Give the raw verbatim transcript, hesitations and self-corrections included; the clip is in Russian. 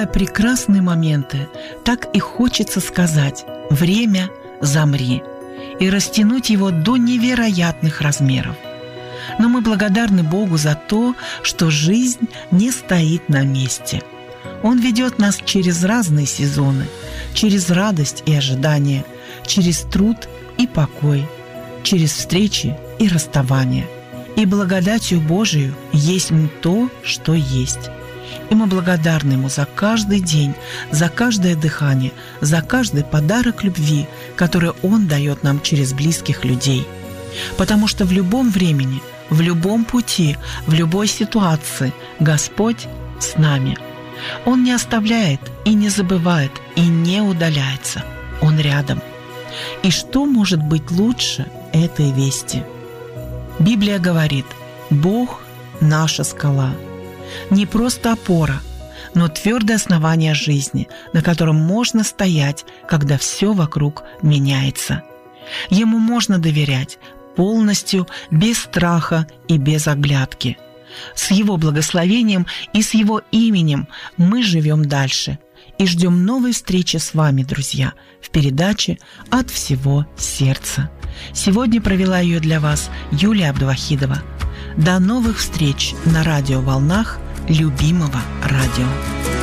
Прекрасные моменты, так и хочется сказать: время, замри, и растянуть его до невероятных размеров. Но мы благодарны Богу за то, что жизнь не стоит на месте. Он ведет нас через разные сезоны, через радость и ожидание, через труд и покой, через встречи и расставания. И благодатью Божию есть то, что есть. И мы благодарны Ему за каждый день, за каждое дыхание, за каждый подарок любви, который Он дает нам через близких людей. Потому что в любом времени, в любом пути, в любой ситуации Господь с нами. Он не оставляет и не забывает, и не удаляется. Он рядом. И что может быть лучше этой вести? Библия говорит: Бог – наша скала. Не просто опора, но твердое основание жизни, на котором можно стоять, когда все вокруг меняется. Ему можно доверять полностью, без страха и без оглядки. С Его благословением и с Его именем мы живем дальше и ждем новой встречи с вами, друзья, в передаче «От всего сердца». Сегодня провела ее для вас Юлия Абдувахидова. До новых встреч на радиоволнах любимого радио.